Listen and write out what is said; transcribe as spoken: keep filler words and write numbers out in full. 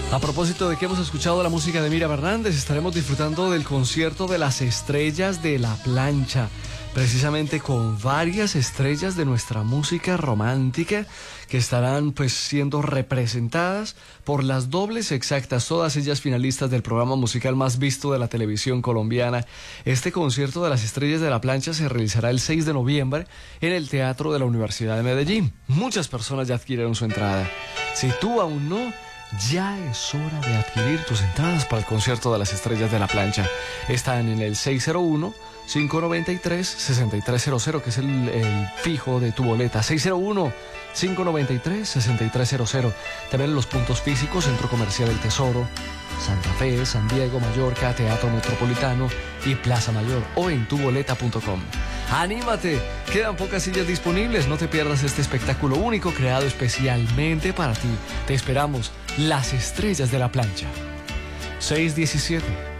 A propósito de que hemos escuchado la música de Miriam Hernández, estaremos disfrutando del concierto de las estrellas de la plancha, precisamente con varias estrellas de nuestra música romántica que estarán pues siendo representadas por las dobles exactas, todas ellas finalistas del programa musical más visto de la televisión colombiana. Este concierto de las estrellas de la plancha se realizará el seis de noviembre en el Teatro de la Universidad de Medellín. Muchas personas ya adquirieron su entrada. Si tú aún no, ya es hora de adquirir tus entradas para el concierto de las estrellas de la plancha. Están en el seis cero uno, cinco nueve tres, seis tres cero cero, que es el, el fijo de tu boleta. seis cero uno, cinco nueve tres, seis tres cero cero. También en los puntos físicos: Centro Comercial El Tesoro, Santa Fe, San Diego, Mallorca, Teatro Metropolitano y Plaza Mayor, o en tu boleta punto com. ¡Anímate! Quedan pocas sillas disponibles. No te pierdas este espectáculo único creado especialmente para ti. Te esperamos. Las estrellas de la plancha. seis diecisiete.